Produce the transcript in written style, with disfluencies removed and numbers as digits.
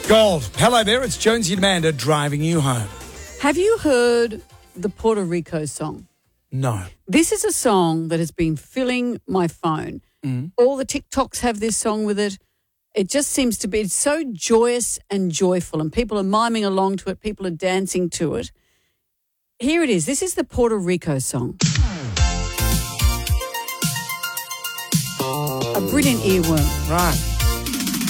Gold. Hello there, it's Jonesy and Amanda driving you home. Have you heard the Puerto Rico song? No. This is a song that has been filling my phone. All the TikToks have this song with it. It just seems to be it's so joyous and joyful, and people are miming along to it. People are dancing to it. Here it is. This is the Puerto Rico song. A brilliant earworm. Right.